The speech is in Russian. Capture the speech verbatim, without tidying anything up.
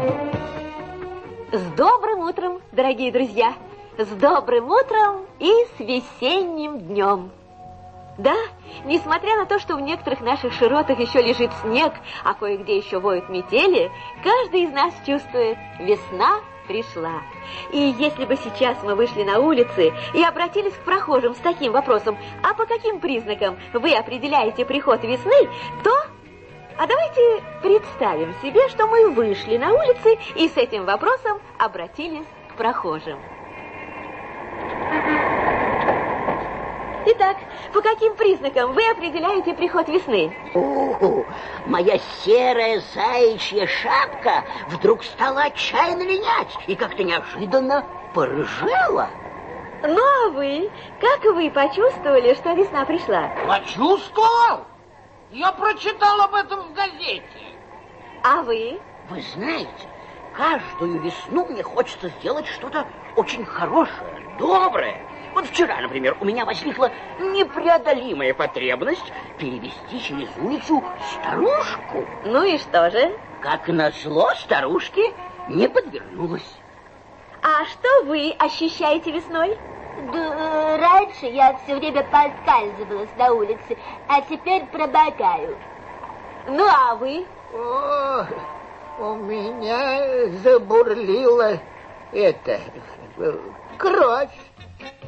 С добрым утром, дорогие друзья! С добрым утром и с весенним днем! Да, несмотря на то, что в некоторых наших широтах еще лежит снег, а кое-где еще воют метели, каждый из нас чувствует, весна пришла. И если бы сейчас мы вышли на улицы и обратились к прохожим с таким вопросом, а по каким признакам вы определяете приход весны, то... А давайте представим себе, что мы вышли на улицы и с этим вопросом обратились к прохожим. Итак, по каким признакам вы определяете приход весны? О, моя серая заячья шапка вдруг стала отчаянно линять и как-то неожиданно порыжела. Ну, а вы? Как вы почувствовали, что весна пришла? Почувствовал? Я прочитал об этом в газете. А вы? Вы знаете, каждую весну мне хочется сделать что-то очень хорошее, доброе. Вот вчера, например, у меня возникла непреодолимая потребность перевести через улицу старушку. Ну и что же? Как назло, старушке не подвернулась. А что вы ощущаете весной? Да, раньше я все время поскальзывалась на улице, а теперь промокаю. Ну, а вы? О, у меня забурлила это, кровь.